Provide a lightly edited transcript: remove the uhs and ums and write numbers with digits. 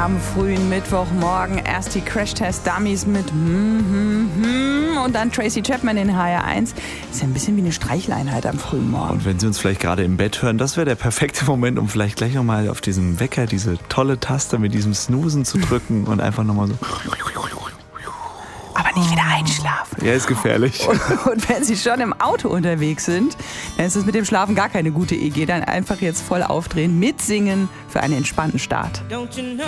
am frühen Mittwochmorgen. Erst die Crash-Test-Dummies mit und dann Tracy Chapman in HR1. Ist ja ein bisschen wie eine Streicheleinheit am frühen Morgen. Und wenn Sie uns vielleicht gerade im Bett hören, das wäre der perfekte Moment, um vielleicht gleich nochmal auf diesem Wecker diese tolle Taste mit diesem Snoosen zu drücken und einfach nochmal so... Aber nicht wieder einschlafen. Ja, ist gefährlich. Und wenn Sie schon im Auto unterwegs sind, dann ist es mit dem Schlafen gar keine gute Idee. Dann einfach jetzt voll aufdrehen, mitsingen für einen entspannten Start.